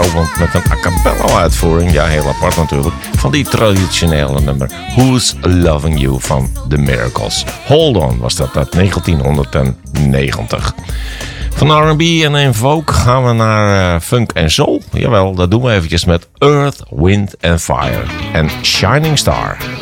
want met een a cappella uitvoering, ja heel apart natuurlijk, van die traditionele nummer Who's Loving You van The Miracles. Hold On was dat uit 1990. Van R&B en folk gaan we naar funk en soul. Jawel, dat doen we eventjes met Earth, Wind and Fire en Shining Star.